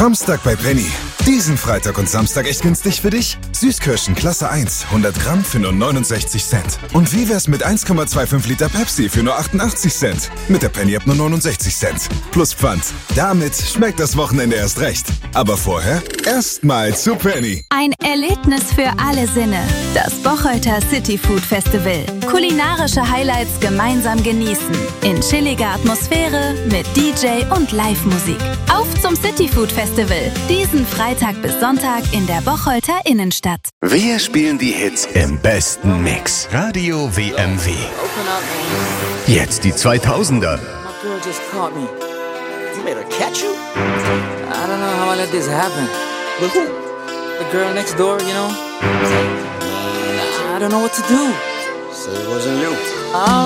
Samstag bei Penny. Diesen Freitag und Samstag echt günstig für dich? Süßkirschen Klasse 1, 100 Gramm für nur 69 Cent. Und wie wär's mit 1,25 Liter Pepsi für nur 88 Cent? Mit der Penny-App nur 69 Cent. Plus Pfand. Damit schmeckt das Wochenende erst recht. Aber vorher erstmal zu Penny. Ein Erlebnis für alle Sinne. Das Bocholter City Food Festival. Kulinarische Highlights gemeinsam genießen. In chilliger Atmosphäre mit DJ und Live-Musik. Auf zum City Food Festival. Diesen Freitag bis Sonntag in der Bocholter Innenstadt. Wir spielen die Hits im besten Mix. Radio WMW. Jetzt die 2000er. My girl just caught me. You made her catch you? I don't know how I let this happen. But who? The girl next door, you know? I don't know what to do. So it wasn't you.